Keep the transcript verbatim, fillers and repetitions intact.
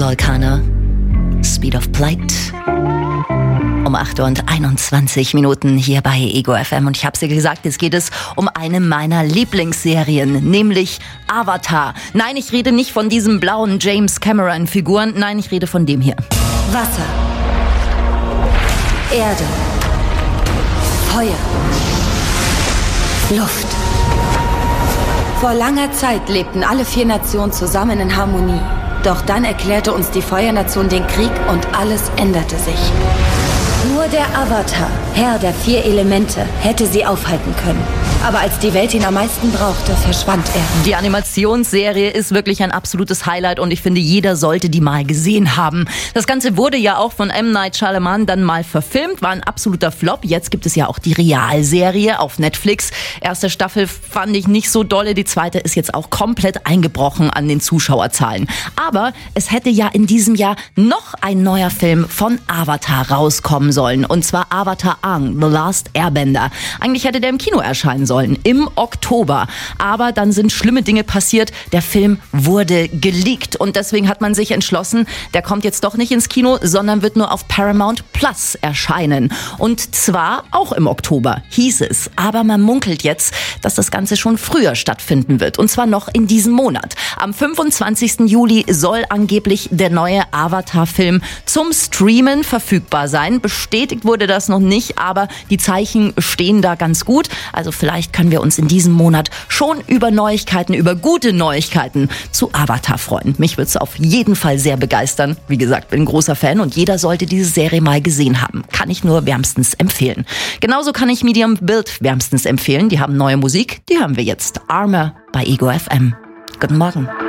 Volcano, Speed of Light. Um acht Uhr und einundzwanzig Minuten hier bei Ego F M. Und ich habe es dir gesagt, jetzt geht es um eine meiner Lieblingsserien, nämlich Avatar. Nein, ich rede nicht von diesem blauen James Cameron-Figuren. Nein, ich rede von dem hier. Wasser, Erde, Feuer, Luft. Vor langer Zeit lebten alle vier Nationen zusammen in Harmonie. Doch dann erklärte uns die Feuernation den Krieg und alles änderte sich. Nur der Avatar, Herr der vier Elemente, hätte sie aufhalten können. Aber als die Welt ihn am meisten brauchte, verschwand er. Die Animationsserie ist wirklich ein absolutes Highlight und ich finde, jeder sollte die mal gesehen haben. Das Ganze wurde ja auch von M. Night Shyamalan dann mal verfilmt, war ein absoluter Flop. Jetzt gibt es ja auch die Realserie auf Netflix. Erste Staffel fand ich nicht so dolle, die zweite ist jetzt auch komplett eingebrochen an den Zuschauerzahlen. Aber es hätte ja in diesem Jahr noch ein neuer Film von Avatar rauskommen sollen. Und zwar Avatar Aang, The Last Airbender. Eigentlich hätte der im Kino erscheinen sollen, im Oktober. Aber dann sind schlimme Dinge passiert. Der Film wurde geleakt. Und deswegen hat man sich entschlossen, der kommt jetzt doch nicht ins Kino, sondern wird nur auf Paramount Plus erscheinen. Und zwar auch im Oktober, hieß es. Aber man munkelt jetzt, dass das Ganze schon früher stattfinden wird. Und zwar noch in diesem Monat. Am fünfundzwanzigsten Juli soll angeblich der neue Avatar-Film zum Streamen verfügbar sein. Bestätigt wurde das noch nicht, aber die Zeichen stehen da ganz gut. Also vielleicht können wir uns in diesem Monat schon über Neuigkeiten, über gute Neuigkeiten zu Avatar freuen. Mich würde es auf jeden Fall sehr begeistern. Wie gesagt, bin ein großer Fan und jeder sollte diese Serie mal gesehen haben. Kann ich nur wärmstens empfehlen. Genauso kann ich Medium Build wärmstens empfehlen. Die haben neue Musik, die hören wir jetzt. Armor bei Ego F M. Guten Morgen.